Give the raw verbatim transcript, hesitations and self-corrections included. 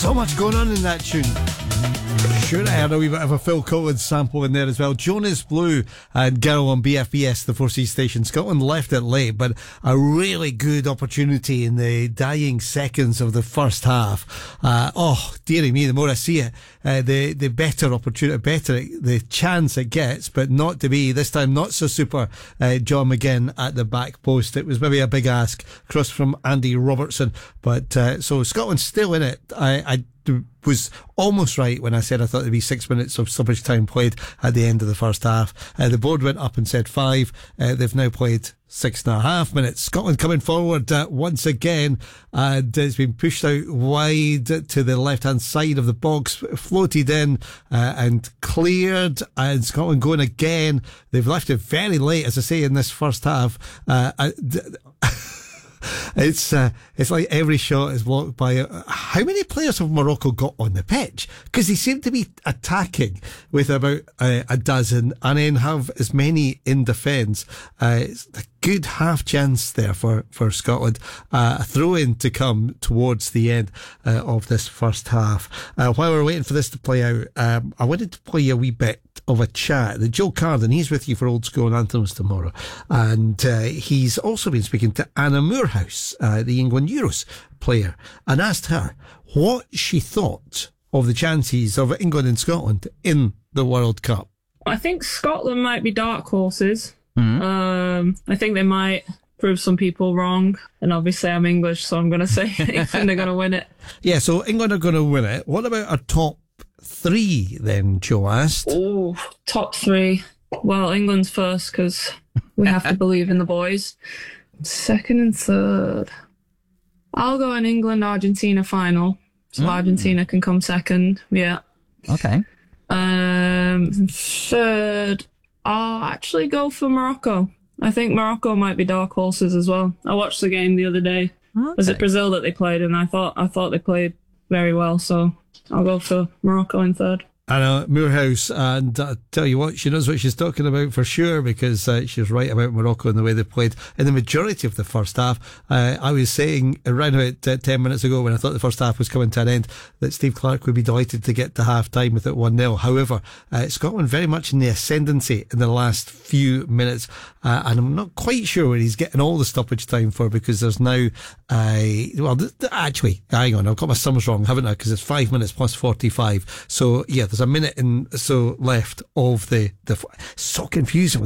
So much going on in that tune. Sure, I had a wee bit of a Phil Collins sample in there as well. Jonas Blue and Girl on B F B S, the four C station. Scotland left it late, but a really good opportunity in the dying seconds of the first half. Uh, oh, dearie me, the more I see it, uh, the, the better opportunity, better the chance it gets, but not to be. This time, not so super. Uh, John McGinn at the back post. It was maybe a big ask. Cross from Andy Robertson. But, uh, so Scotland's still in it. I, I, was almost right when I said I thought there'd be six minutes of stoppage time played at the end of the first half. Uh, the board went up and said five. Uh, they've now played six and a half minutes. Scotland coming forward uh, once again, and it's been pushed out wide to the left-hand side of the box, floated in uh, and cleared, and Scotland going again. They've left it very late, as I say, in this first half. Uh, I, d- It's uh, it's like every shot is blocked by. Uh, how many players have Morocco got on the pitch? Because they seem to be attacking with about uh, a dozen, and then have as many in defence. Uh, it's a good half chance there for for Scotland. Uh, a throw in to come towards the end uh, of this first half. Uh, while we're waiting for this to play out, um, I wanted to play a wee bit of a chat. The Joe Carden, he's with you for Old School Anthems tomorrow, and uh, he's also been speaking to Anna Moorhouse, uh, the England Euros player, and asked her what she thought of the chances of England and Scotland in the World Cup. I think Scotland might be dark horses. Mm-hmm. Um, I think they might prove some people wrong, and obviously I'm English, so I'm going to say England are going to win it. Yeah, so England are going to win it. What about our top three then, Joe asked? Oh, top three. Well, England's first because we have to believe in the boys. Second and third. I'll go in England Argentina final, so mm. Argentina can come second. Yeah. Okay. Um, third, I'll actually go for Morocco. I think Morocco might be dark horses as well. I watched the game the other day. Okay. Was it Brazil that they played? And I thought I thought they played very well, so I'll go for Morocco in third. I know, Moorhouse, and I tell you what, she knows what she's talking about for sure, because uh, she's right about Morocco and the way they played in the majority of the first half. Uh, I was saying around about uh, ten minutes ago, when I thought the first half was coming to an end, that Steve Clarke would be delighted to get to half time with it one nil. However, uh, Scotland very much in the ascendancy in the last few minutes, uh, and I'm not quite sure where he's getting all the stoppage time for, because there's now, uh, well, th- th- actually, hang on, I've got my sums wrong, haven't I? Because it's five minutes plus forty-five. So, yeah, there's a minute and so left of the, the, so confusing.